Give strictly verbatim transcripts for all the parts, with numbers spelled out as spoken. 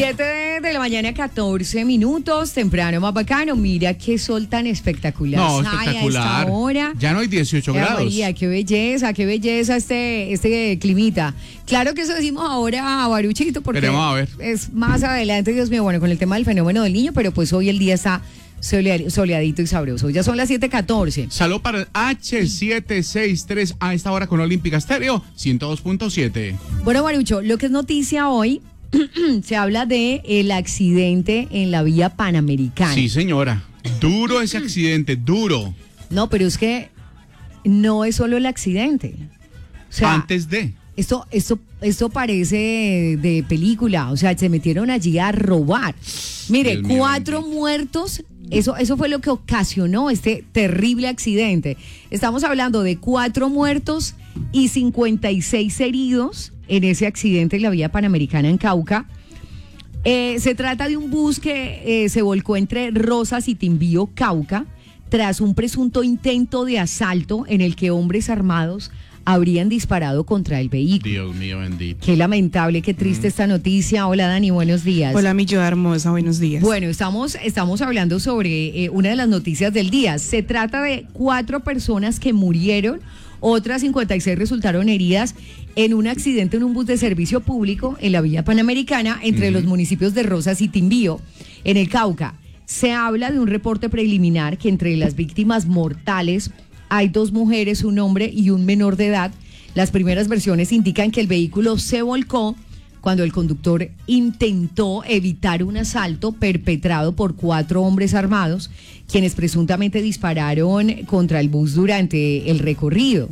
siete de la mañana, catorce minutos, temprano más bacano. Mira qué sol tan espectacular. No, sale espectacular. A esta hora. Ya no hay dieciocho Eh, grados. María, qué belleza, qué belleza este, este climita. Claro que eso decimos ahora a Baruchito, porque Veremos a ver. es más adelante, Dios mío, bueno, con el tema del fenómeno del niño, pero pues hoy el día está soleado- soleadito y sabroso. Ya son las siete catorce. Salud para el H siete seis tres a esta hora con Olímpica Estéreo ciento dos punto siete. Bueno, Barucho, lo que es noticia hoy, se habla de el accidente en la vía Panamericana. Sí, señora. Duro ese accidente, duro. No, pero es que no es solo el accidente. O sea, Antes de. esto, esto, esto parece de película. O sea, se metieron allí a robar. Mire, Dios mío, cuatro bendito. muertos. Eso, eso fue lo que ocasionó este terrible accidente. Estamos hablando de cuatro muertos y cincuenta y seis heridos en ese accidente en la vía Panamericana en Cauca. Eh, se trata de un bus que eh, se volcó entre Rosas y Timbío, Cauca, tras un presunto intento de asalto en el que hombres armados habrían disparado contra el vehículo. Dios mío, bendito. Qué lamentable, qué triste esta noticia. Hola Dani, buenos días. Hola, mi Yoda hermosa, buenos días. Bueno, estamos, estamos hablando sobre eh, una de las noticias del día. Se trata de cuatro personas que murieron, otras cincuenta y seis resultaron heridas en un accidente en un bus de servicio público en la vía Panamericana entre Ujú. los municipios de Rosas y Timbío, en el Cauca. Se habla de un reporte preliminar que entre las víctimas mortales hay dos mujeres, un hombre y un menor de edad. Las primeras versiones indican que el vehículo se volcó cuando el conductor intentó evitar un asalto perpetrado por cuatro hombres armados, quienes presuntamente dispararon contra el bus durante el recorrido.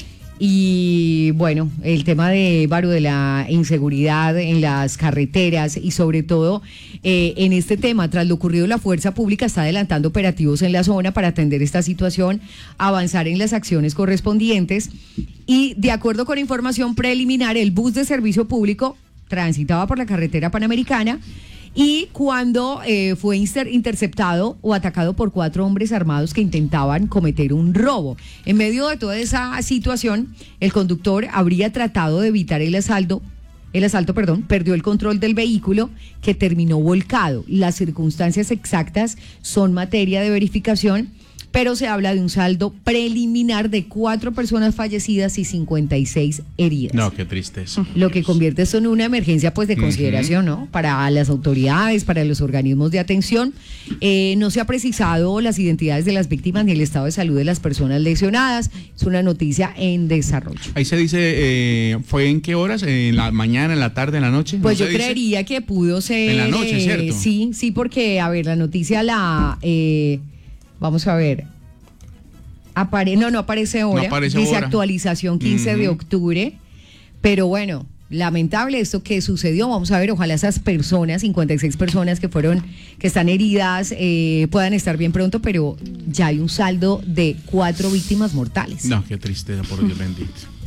Y bueno, el tema de, Baru, de la inseguridad en las carreteras y sobre todo eh, en este tema, tras lo ocurrido, la fuerza pública está adelantando operativos en la zona para atender esta situación, avanzar en las acciones correspondientes y de acuerdo con información preliminar, el bus de servicio público transitaba por la carretera Panamericana y cuando eh, fue inter- interceptado o atacado por cuatro hombres armados que intentaban cometer un robo. En medio de toda esa situación, el conductor habría tratado de evitar el asalto, el asalto, perdón, perdió el control del vehículo que terminó volcado. Las circunstancias exactas son materia de verificación, pero se habla de un saldo preliminar de cuatro personas fallecidas y cincuenta y seis heridas. No, qué tristeza. Lo que convierte esto en una emergencia pues de consideración, ¿no? Para las autoridades, para los organismos de atención. Eh, no se ha precisado las identidades de las víctimas ni el estado de salud de las personas lesionadas. Es una noticia en desarrollo. Ahí se dice, eh, ¿fue en qué horas? ¿En la mañana, en la tarde, en la noche? Pues ¿No yo se dice? creería que pudo ser... En la noche, eh, ¿cierto? Sí, sí, porque, a ver, la noticia la... eh, vamos a ver. Apare no, no aparece hora. No aparece Dice hora. actualización quince de Ujú. octubre. Pero bueno, lamentable esto que sucedió. Vamos a ver, ojalá esas personas, cincuenta y seis personas que fueron, que están heridas, eh, puedan estar bien pronto, pero ya hay un saldo de cuatro víctimas mortales. No, qué tristeza, por Dios bendito.